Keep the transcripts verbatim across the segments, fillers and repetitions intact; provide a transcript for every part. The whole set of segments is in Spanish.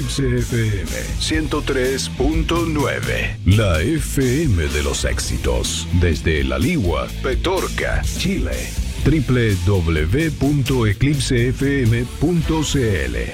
Eclipse F M ciento tres punto nueve. La F M de los éxitos. Desde La Ligua, Petorca, Chile. doble u doble u doble u punto eclipse f m punto c l.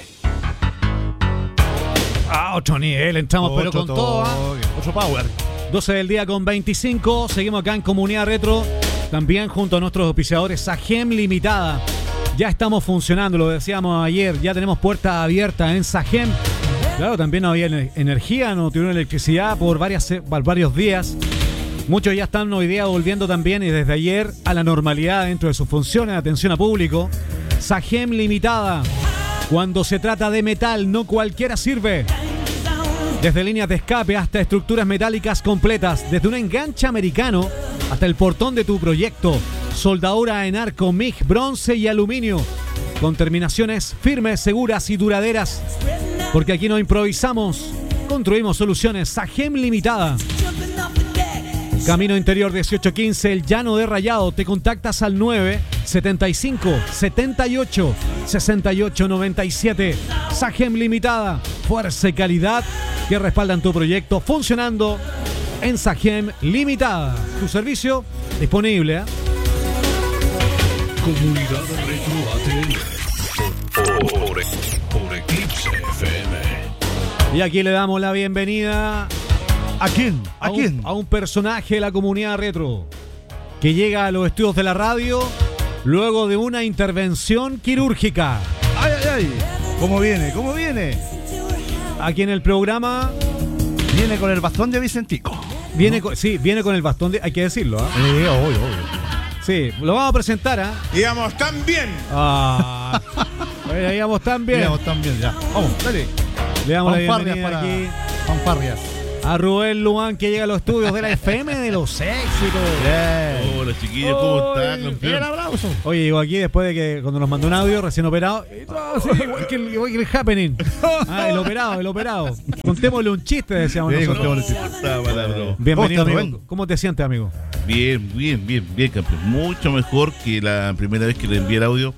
Ah, otro nivel, entramos Otro pero con toque, todo. ¿eh? Otro power. doce del día con veinticinco. Seguimos acá en Comunidad Retro. También junto a nuestros auspiciadores Sagem Limitada. Ya estamos funcionando, lo decíamos ayer. Ya tenemos puerta abierta en Sagem. Claro, también no había energía, no tuvieron electricidad por, varias, por varios días. Muchos ya están hoy día volviendo también y desde ayer a la normalidad dentro de sus funciones de atención a público. Sagem Limitada. Cuando se trata de metal, no cualquiera sirve. Desde líneas de escape hasta estructuras metálicas completas. Desde un enganche americano hasta el portón de tu proyecto. Soldadura en arco, M I G, bronce y aluminio. Con terminaciones firmes, seguras y duraderas. Porque aquí no improvisamos. Construimos soluciones. Sagem Limitada. Camino Interior dieciocho quince, El Llano de Rayado. Te contactas al nueve setenta y cinco setenta y ocho sesenta y ocho noventa y siete. Sagem Limitada. Fuerza y calidad que respaldan tu proyecto funcionando en Sagem Limitada. Tu servicio disponible, ¿eh? Comunidad Retro A T L. Por, por, por Eclipse F M. Y aquí le damos la bienvenida ¿A quién? ¿A, a, quién? Un, a un personaje de la comunidad retro que llega a los estudios de la radio luego de una intervención quirúrgica. ¡Ay, ay, ay! ¿Cómo viene? ¿Cómo viene? Aquí en el programa Viene con el bastón de Vicentico. viene, con, sí, viene con el bastón de, hay que decirlo, ¿eh? Eh, obvio, obvio. Sí, lo vamos a presentar, ¿ah? ¿eh? Íbamos tan bien. Ah, bueno, íbamos tan bien. Íbamos también, ya. Vamos, dale. Le damos la Fanfarrias bienvenida para aquí fanfarrias. a Rubén Luan, que llega a los estudios de la F M de los éxitos. Bien. Hola chiquillos, ¿cómo están, Bien, campeón? aplauso. Oye, llegó aquí después de que cuando nos mandó un audio recién operado. y todo así, igual, que el, igual que el happening. Ah, el operado, el operado. Contémosle un chiste, decíamos Sí, nosotros. contémosle un ¿Cómo está, palabra? Bienvenido, ¿Cómo estás, amigo. Rubén? ¿Cómo te sientes, amigo? Bien, bien, bien, bien, campeón. Mucho mejor que la primera vez que le envié el audio.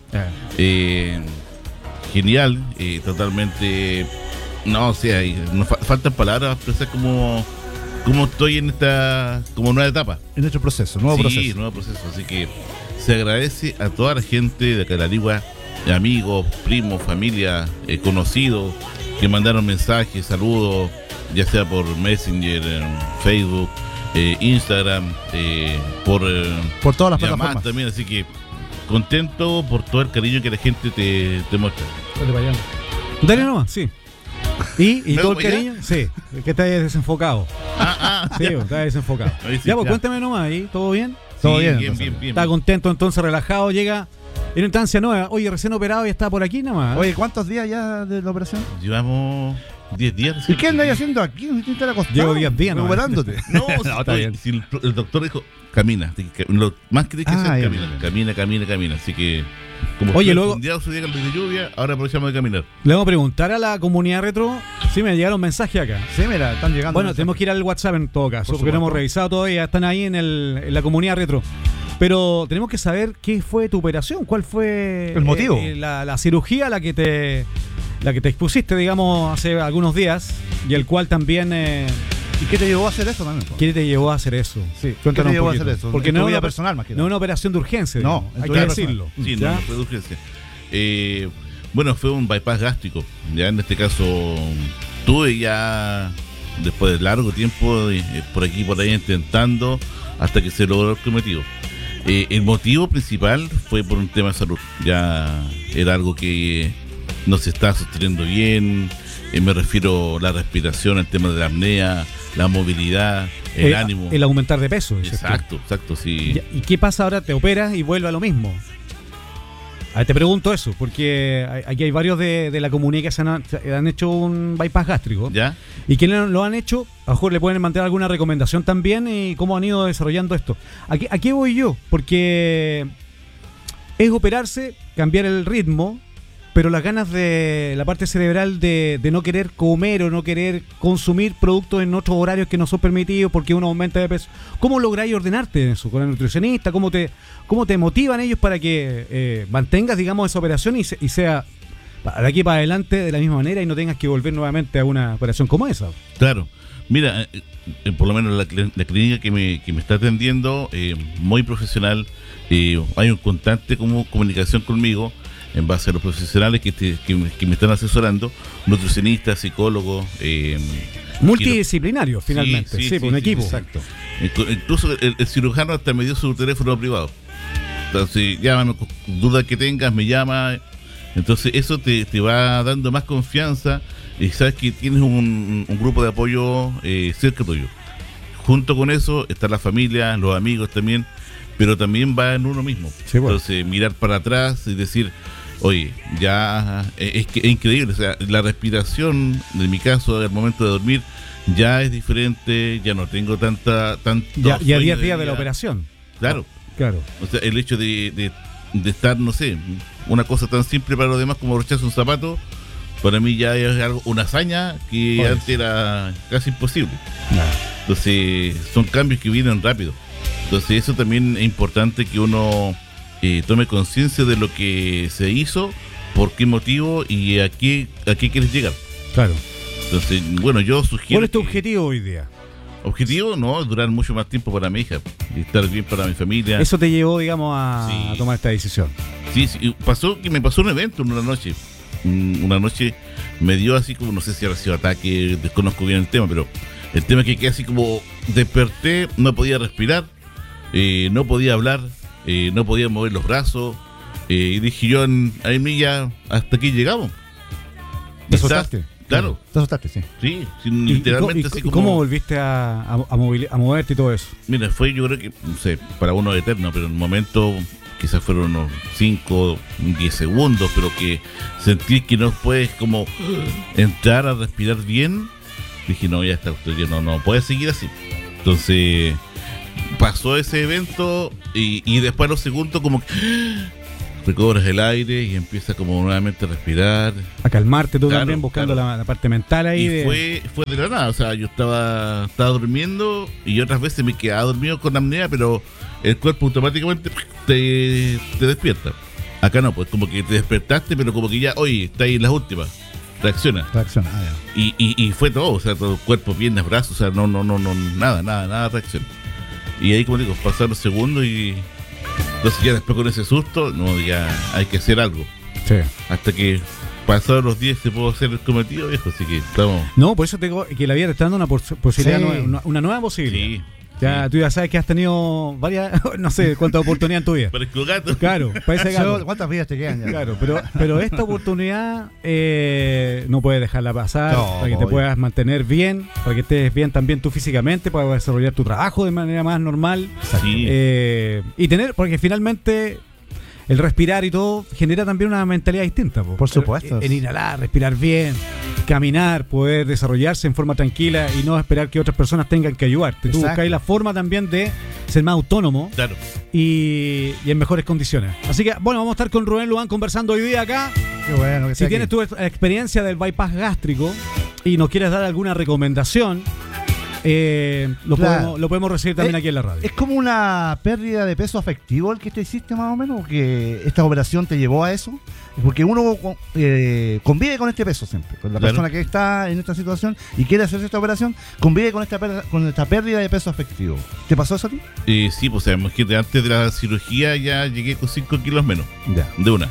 Eh, genial, eh, totalmente. No, o sea, nos fa- faltan palabras para expresar cómo, cómo estoy en esta como nueva etapa. En nuestro proceso, nuevo sí, proceso. nuevo proceso. Así que se agradece a toda la gente de acá de la Ligua, amigos, primos, familia, eh, conocidos, que mandaron mensajes, saludos, ya sea por Messenger, eh, Facebook, eh, Instagram, eh, por, eh, Por todas las llamadas plataformas. también. Así que contento por todo el cariño que la gente te, te muestra. Dale nomás, sí. ¿Y, y ¿Me todo el hago ya? cariño? Sí, que está desenfocado. Ah, ah, Sí, está desenfocado. Ahí sí, ya, pues ya. cuéntame nomás ahí, ¿todo bien? Todo sí, bien, bien, entonces. bien, bien. Está contento entonces, relajado, llega en una instancia nueva. Oye, recién operado y está por aquí nomás. ¿eh? Oye, ¿cuántos días ya de la operación? Llevamos diez días. ¿Y qué andáis haciendo aquí? ¿No tienes que estar acostado? Llevo diez días, ¿no? Recuperándote. No, si, No, está oye, bien. si el, el doctor dijo, camina. te- que- Lo más que tienes que Ah, hacer, ya, camina, ya. camina, camina, camina. Así que, como Oye, estuve luego- fundeado su día con de lluvia, ahora aprovechamos de caminar. Le vamos a preguntar a la comunidad retro. Sí, me llegaron mensajes acá. Sí, mira, están llegando. Bueno, mensajes. tenemos que ir al WhatsApp en todo caso, Por porque no hemos supuesto. revisado todavía. Están ahí en, el, en la comunidad retro. Pero tenemos que saber qué fue tu operación, cuál fue El motivo. eh, la, la cirugía a la que te la que te expusiste, digamos, hace algunos días, y el cual también eh, ¿Y qué te llevó a hacer eso también? po? ¿qué te llevó a hacer eso? Sí, Cuéntanos ¿qué te un llevó a poquito. hacer eso? Porque En no tu es vida una, personal, más que no nada. es una operación de urgencia, No, digamos. en hay tu que vida decirlo. Sí, ¿ya? no, fue de urgencia. Eh, bueno, fue un bypass gástrico. Ya en este caso, tuve ya, después de largo tiempo, eh, por aquí y por ahí intentando, hasta que se logró el cometido. Eh, el motivo principal fue por un tema de salud. Ya era algo que no se estaba sosteniendo bien. Eh, me refiero a la respiración, el tema de la apnea, la movilidad, el Eh, ánimo. El aumentar de peso. dices tú. Exacto, exacto, sí. Ya, ¿y qué pasa ahora? Te operas y vuelve a lo mismo. A ver, te pregunto eso, porque hay- aquí hay varios de, de la comunidad que se han, se han hecho un bypass gástrico. ¿Ya? Y quienes lo han hecho, a lo mejor le pueden mantener alguna recomendación también y cómo han ido desarrollando esto. ¿A qué, a qué voy yo? Porque es operarse, cambiar el ritmo, pero las ganas de la parte cerebral de, de no querer comer o no querer consumir productos en otros horarios que no son permitidos porque uno aumenta de peso. ¿Cómo lográis ordenarte en eso con el nutricionista? ¿Cómo te, cómo te motivan ellos para que eh, mantengas, digamos, esa operación y, se- y sea de aquí para adelante de la misma manera y no tengas que volver nuevamente a una operación como esa. Claro. Mira, eh, por lo menos la, la clínica que me, que me está atendiendo, eh, muy profesional, eh, hay un constante como comunicación conmigo en base a los profesionales que, te, que, me, que me están asesorando, nutricionistas, psicólogos. Eh, Multidisciplinarios, finalmente, sí, sí, sí, sí un sí, equipo. Exacto. Incluso el, el cirujano hasta me dio su teléfono privado. Entonces, llámame, duda que tengas, me llama. Entonces, eso te, te va dando más confianza y sabes que tienes un, un grupo de apoyo eh, cerca tuyo. Junto con eso está la familia, los amigos también, pero también va en uno mismo. Sí, bueno. Entonces, mirar para atrás y decir, oye, ya es, que es increíble, o sea, la respiración, en mi caso, al momento de dormir, ya es diferente, ya no tengo tanta... tanto ya ya diez días de la operación. Claro. Claro. O sea, el hecho de, de, de estar, no sé, una cosa tan simple para los demás como abrochar un zapato, para mí ya es algo, una hazaña que pues antes era casi imposible. Nah. Entonces, son cambios que vienen rápido. Entonces, eso también es importante que uno eh, tome conciencia de lo que se hizo, por qué motivo y a qué, a qué quieres llegar. Claro. Entonces, bueno, yo sugiero... ¿Cuál es tu objetivo hoy día? Objetivo, no, durar mucho más tiempo para mi hija y estar bien para mi familia. Eso te llevó, digamos, a, sí. a tomar esta decisión. Sí, sí, pasó que me pasó un evento en una noche. Una noche me dio así como, no sé si ha sido ataque, desconozco bien el tema, pero el tema es que quedé así como, desperté, no podía respirar, eh, no podía hablar, eh, no podía mover los brazos, eh, y dije yo, a mí ya, hasta aquí llegamos. ¿Te asustaste? Claro. Te asustaste, sí. Sí, sí literalmente ¿Y, y, así y como... ¿Cómo volviste a, a, a, mover, a moverte y todo eso? Mira, fue yo creo que, no sé, para uno eterno, pero en un momento quizás fueron unos cinco, diez segundos, pero que sentí que no puedes como entrar a respirar bien. Dije, no, ya está, no, no puedes seguir así. Entonces, pasó ese evento y, y después los segundos como que... recobras el aire y empiezas como nuevamente a respirar, a calmarte tú, claro, también buscando claro. la, la parte mental ahí. Y de... fue, fue de la nada, o sea, yo estaba, estaba durmiendo y otras veces me quedaba dormido con apnea, pero el cuerpo automáticamente te, te despierta. Acá no, pues como que te despertaste, pero como que ya, oye, está ahí en las últimas, reacciona. Reacciona, ah, ya. Y, y, y fue todo, o sea, todo el cuerpo, piernas, brazos, o sea, no, no, no, no, nada, nada, nada reacciona. Y ahí, como digo, pasaron los segundos y... Entonces ya después con ese susto, no, ya hay que hacer algo. Sí. Hasta que pasados los diez se pudo hacer el cometido, viejo, así que estamos... No, por eso tengo que la vida te está dando una pos- posibilidad, sí. nueva, una, una nueva posibilidad. Sí. Ya, sí. Tú ya sabes que has tenido varias, no sé cuántas oportunidades en tu vida. Parezco gato. Claro, parece gato. ¿Cuántas vidas te quedan ya? Claro, pero, pero esta oportunidad eh, no puedes dejarla pasar, no, para que te puedas mantener bien, para que estés bien también tú físicamente, para desarrollar tu trabajo de manera más normal. Sí. Eh, y tener, porque finalmente... el respirar y todo genera también una mentalidad distinta. Po. Por supuesto. El, el inhalar, respirar bien, caminar, poder desarrollarse en forma tranquila y no esperar que otras personas tengan que ayudarte. Exacto. Tú buscáis la forma también de ser más autónomo, claro, y, y en mejores condiciones. Así que, bueno, vamos a estar con Rubén Lubán conversando hoy día acá. Qué bueno que si tienes tu experiencia del bypass gástrico y nos quieres dar alguna recomendación, Eh, lo, claro. podemos, lo podemos recibir también es, aquí en la radio. ¿Es como una pérdida de peso afectivo el que te hiciste más o menos? ¿Que esta operación te llevó a eso? Porque uno eh, convive con este peso siempre. Con la claro. persona que está en esta situación y quiere hacerse esta operación, convive con esta, per- con esta pérdida de peso afectivo. ¿Te pasó eso a ti? Eh, sí, pues sabemos que antes de la cirugía ya llegué con cinco kilos menos. Ya. De una.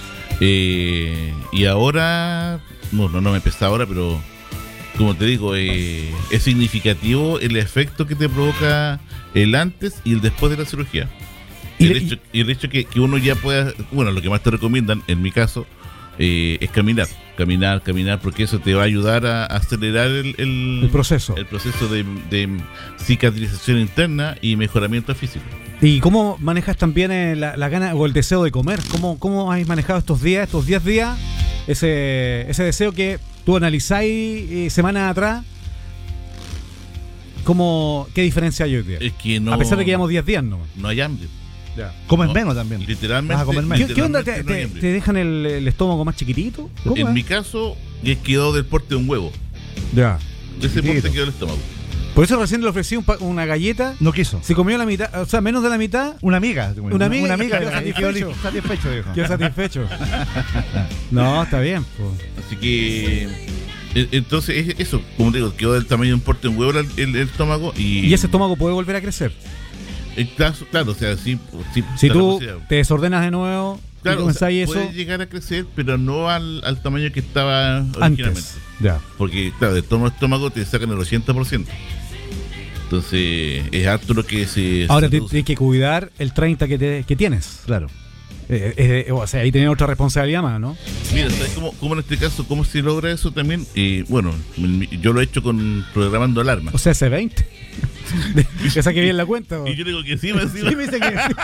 Eh, y ahora, no, no, no me pesa ahora, pero... como te digo, eh, es significativo el efecto que te provoca el antes y el después de la cirugía. Y el, hecho, y el hecho que, que uno ya pueda, bueno, lo que más te recomiendan, en mi caso, eh, es caminar, caminar, caminar, porque eso te va a ayudar a, a acelerar el, el, el proceso, el proceso de, de cicatrización interna y mejoramiento físico. ¿Y cómo manejas también eh, la, la gana o el deseo de comer? ¿Cómo, cómo has manejado estos días, estos diez días, ese, ese deseo que tú analizáis eh, semanas atrás? ¿Cómo, ¿Qué diferencia hay hoy día? Es que no, a pesar de que llevamos diez días, ¿no? No hay hambre. Ya. Comes no, menos también. Literalmente. Vas a comer menos. ¿Qué, ¿qué onda? ¿Te, no te, ¿Te dejan el, el estómago más chiquitito? En es? mi caso, quedó del porte de un huevo. Ya. De ese porte quedó el estómago. Por eso recién le ofrecí un pa- una galleta. No quiso. Se comió la mitad, o sea, menos de la mitad. Una amiga. Una amiga, Una amiga. quedó y satisfecho. quedó satisfecho, dijo. Quedó satisfecho. No, está bien. Po. Así que e- entonces es eso, como te digo, quedó del tamaño de un porte en huevo el, el- el estómago y, Y ese estómago puede volver a crecer. eh, claro, claro, o sea, sí, sí Si está la tú posibilidad. te desordenas de nuevo y Claro, o sea, comenzáis puede eso llegar a crecer, pero no al, al tamaño que estaba originalmente. antes. Ya. Porque, claro, del tono estómago te sacan el ochenta por ciento. Entonces, es harto lo que se. Ahora se te- reduce. tienes que cuidar el treinta que, te- que tienes. Claro. Eh, eh, o sea, ahí tenés otra responsabilidad más, ¿no? Mira, ¿sabes cómo, cómo en este caso, cómo se logra eso también? Eh, bueno, mi- yo lo he hecho con programando alarmas. O sea, ese veinte. Que saque bien la cuenta. ¿O? Y yo digo que sí, me encima. Sí, me dice que sí.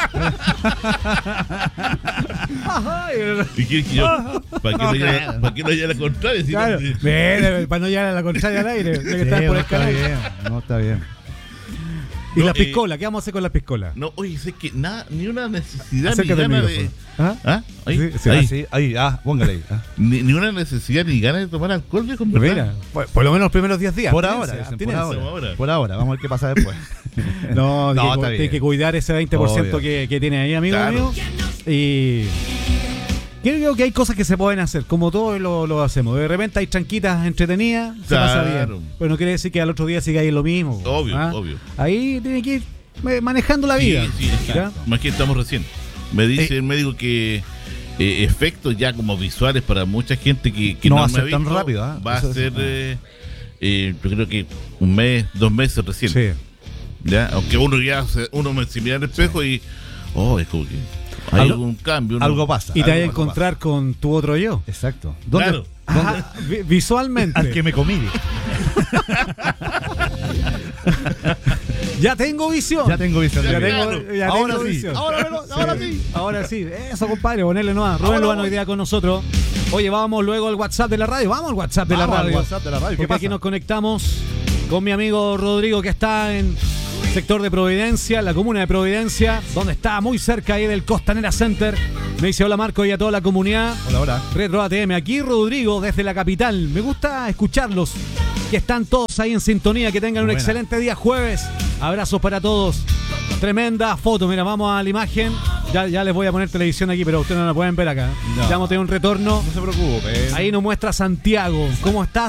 Ajá, y- ¿Y quieres que yo? ¿Para qué no haya, para qué no haya la contraria? Si no- Claro, Ven, para no llegar a la contraria al aire, ya que Sí, estás por no, el está canal. bien. No, está bien. Y No, la eh, piscola, ¿qué vamos a hacer con la piscola? No, oye, sé que nada, ni una necesidad Acércate ni al ganas de. micrófono. ¿Ah? ¿Ah? Ahí, Sí, sí, ahí. Ah, sí. Ahí, ah, póngale ahí. ah. Ni, ni una necesidad ni ganas de tomar alcohol, viejo, en verdad. Mira, por, por lo menos los primeros diez días. Por abstinencia, ahora, dicen, por abstinencia. ahora. ahora. Por ahora, vamos a ver qué pasa después. No, No, hay que, está hay bien. que cuidar ese veinte por ciento Obvio. que, que tiene ahí, amigo Claro. mío. Y creo que hay cosas que se pueden hacer, como todos lo, lo hacemos. De repente hay tranquitas entretenidas, se pasa Claro. bien. Pero no quiere decir que al otro día siga ahí lo mismo. Obvio, ¿ah? obvio. Ahí tiene que ir eh, manejando la vida. Sí, sí, sí. ¿ya? Más que estamos recién. Me dice el médico que eh, efectos ya como visuales para mucha gente que, que No no, va a me ser ha tan visto, rápido, ¿ah? va Eso a es- ser, ah. eh, eh, yo creo que un mes, dos meses recién. Sí. ¿Ya? Aunque uno ya se- uno me se mira en el espejo y oh, es como que hay Algo- algún cambio. uno- Algo pasa. Y te vas a algo encontrar con tu otro yo. pasa. Exacto. ¿Dónde? Claro. Ajá, vi- visualmente. Al que me comí. Ya tengo visión. Ya tengo visión. Ya de tengo, vida. ya Ahora tengo sí. visión. Ahora, me lo- ahora sí. Ahora sí. Eso, compadre, ponerle nomás. Rubén Ahora Luano voy. hoy día con nosotros. Oye, vamos luego al WhatsApp de la radio. Vamos al WhatsApp de Vamos la al radio. WhatsApp de la radio. ¿Qué Porque aquí pasa? nos conectamos con mi amigo Rodrigo, que está en sector de Providencia, la comuna de Providencia, donde está muy cerca ahí del Costanera Center. Me dice hola Marco y a toda la comunidad. Hola, hola. Retro A T M, aquí Rodrigo desde la capital. Me gusta escucharlos, que están todos ahí en sintonía, que tengan un Buena. excelente día jueves. Abrazos para todos. Tremenda foto, mira, vamos a la imagen. Ya, ya les voy a poner televisión aquí, pero ustedes no la pueden ver acá. No. Ya vamos a tener un retorno. No se preocupe. Ahí nos muestra Santiago. ¿Cómo está